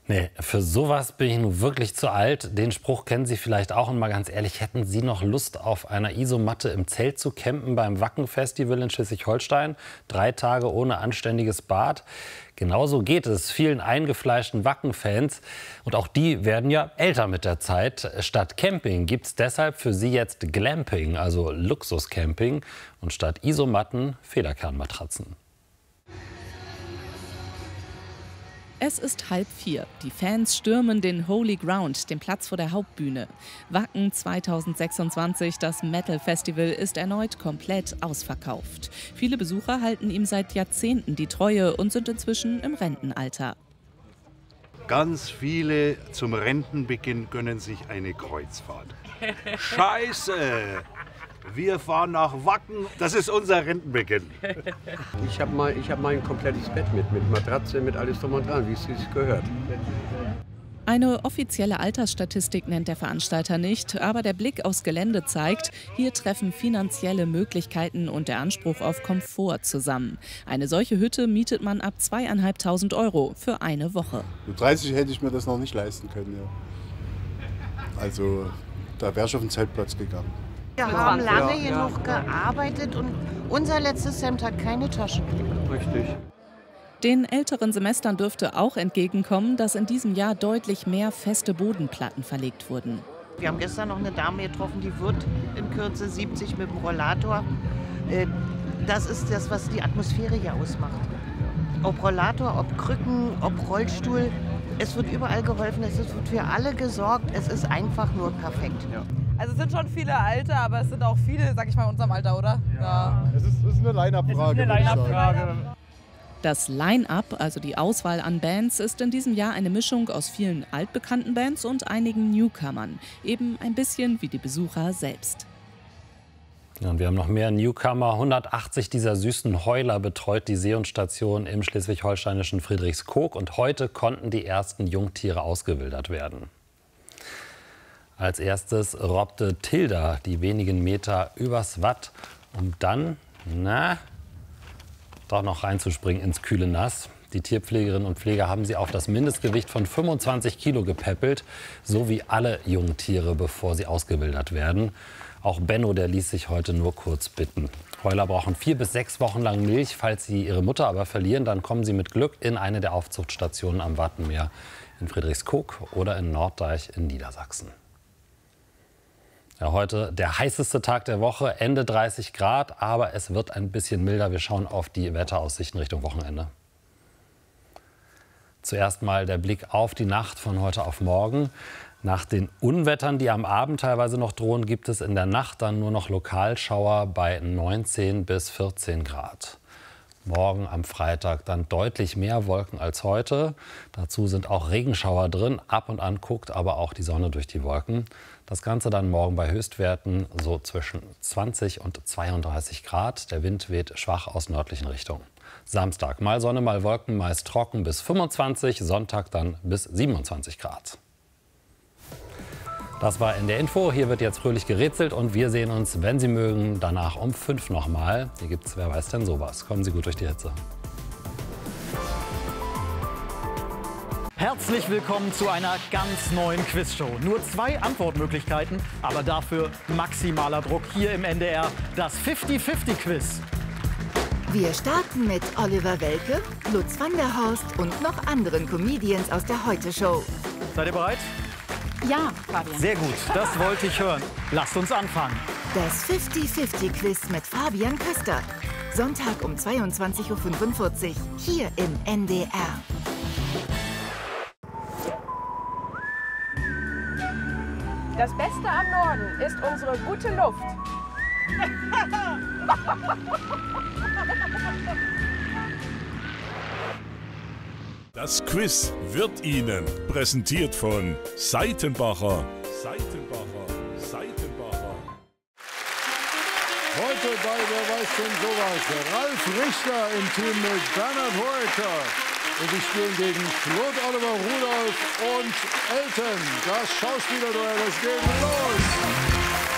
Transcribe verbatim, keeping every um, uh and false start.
Nee, für sowas bin ich nun wirklich zu alt. Den Spruch kennen Sie vielleicht auch. Und mal ganz ehrlich, hätten Sie noch Lust, auf einer Isomatte im Zelt zu campen beim Wacken-Festival in Schleswig-Holstein? Drei Tage ohne anständiges Bad? Genauso geht es vielen eingefleischten Wacken-Fans. Und auch die werden ja älter mit der Zeit. Statt Camping gibt es deshalb für sie jetzt Glamping, also Luxuscamping. Und statt Isomatten Federkernmatratzen. Es ist halb vier. Die Fans stürmen den Holy Ground, den Platz vor der Hauptbühne. Wacken zweitausendsechsundzwanzig, das Metal-Festival, ist erneut komplett ausverkauft. Viele Besucher halten ihm seit Jahrzehnten die Treue und sind inzwischen im Rentenalter. Ganz viele zum Rentenbeginn gönnen sich eine Kreuzfahrt. Scheiße! Wir fahren nach Wacken, das ist unser Rentenbeginn. Ich habe mein, ich hab mein komplettes Bett mit, mit Matratze, mit alles drum und dran, wie es sich gehört. Eine offizielle Altersstatistik nennt der Veranstalter nicht, aber der Blick aufs Gelände zeigt, hier treffen finanzielle Möglichkeiten und der Anspruch auf Komfort zusammen. Eine solche Hütte mietet man ab zweieinhalbtausend Euro für eine Woche. Mit dreißig hätte ich mir das noch nicht leisten können. Ja. Also da wäre ich auf den Zeltplatz gegangen. Wir haben lange hier noch gearbeitet und unser letztes Hemd hat keine Taschen. Richtig. Den älteren Semestern dürfte auch entgegenkommen, dass in diesem Jahr deutlich mehr feste Bodenplatten verlegt wurden. Wir haben gestern noch eine Dame getroffen, die wird in Kürze siebzig mit dem Rollator. Das ist das, was die Atmosphäre hier ausmacht. Ob Rollator, ob Krücken, ob Rollstuhl. Es wird überall geholfen, es wird für alle gesorgt. Es ist einfach nur perfekt. Ja. Also es sind schon viele Alte, aber es sind auch viele, sag ich mal, in unserem Alter, oder? Ja. Ja. Es, ist, es ist eine Line-Up-Frage. Line Das Line-Up, also die Auswahl an Bands, ist in diesem Jahr eine Mischung aus vielen altbekannten Bands und einigen Newcomern. Eben ein bisschen wie die Besucher selbst. Ja, und wir haben noch mehr Newcomer. hundertachtzig dieser süßen Heuler betreut die Seehundstation im schleswig-holsteinischen Friedrichskoog. Und heute konnten die ersten Jungtiere ausgewildert werden. Als erstes robbte Tilda die wenigen Meter übers Watt, um dann, na, doch noch reinzuspringen ins kühle Nass. Die Tierpflegerinnen und Pfleger haben sie auf das Mindestgewicht von fünfundzwanzig Kilo gepäppelt, so wie alle Jungtiere, bevor sie ausgewildert werden. Auch Benno, der ließ sich heute nur kurz bitten. Heuler brauchen vier bis sechs Wochen lang Milch. Falls sie ihre Mutter aber verlieren, dann kommen sie mit Glück in eine der Aufzuchtstationen am Wattenmeer in Friedrichskoog oder in Norddeich in Niedersachsen. Ja, heute der heißeste Tag der Woche, Ende dreißig Grad, aber es wird ein bisschen milder. Wir schauen auf die Wetteraussichten Richtung Wochenende. Zuerst mal der Blick auf die Nacht von heute auf morgen. Nach den Unwettern, die am Abend teilweise noch drohen, gibt es in der Nacht dann nur noch Lokalschauer bei neunzehn bis vierzehn Grad. Morgen am Freitag dann deutlich mehr Wolken als heute. Dazu sind auch Regenschauer drin. Ab und an guckt aber auch die Sonne durch die Wolken. Das Ganze dann morgen bei Höchstwerten so zwischen zwanzig und zweiunddreißig Grad. Der Wind weht schwach aus nördlichen Richtungen. Samstag mal Sonne, mal Wolken, meist trocken bis fünfundzwanzig. Sonntag dann bis siebenundzwanzig Grad. Das war N D R Info. Hier wird jetzt fröhlich gerätselt und wir sehen uns, wenn Sie mögen, danach um fünf nochmal. Hier gibt's Wer weiß denn sowas. Kommen Sie gut durch die Hitze. Herzlich willkommen zu einer ganz neuen Quizshow. Nur zwei Antwortmöglichkeiten, aber dafür maximaler Druck hier im N D R, das fifty fifty Quiz. Wir starten mit Oliver Welke, Lutz van der Horst und noch anderen Comedians aus der Heute-Show. Seid ihr bereit? Ja, Fabian. Sehr gut, das wollte ich hören. Lasst uns anfangen. Das fifty fifty Quiz mit Fabian Köster. Sonntag um zweiundzwanzig Uhr fünfundvierzig, hier im N D R. Das Beste am Norden ist unsere gute Luft. Das Quiz wird Ihnen präsentiert von Seitenbacher. Seitenbacher, Seitenbacher. Heute bei Wer weiß denn sowas? Ralf Richter im Team mit Bernhard Hoeker. Und sie spielen gegen Claude Oliver Rudolph und Elton. Das Schauspielerduell, das geht los.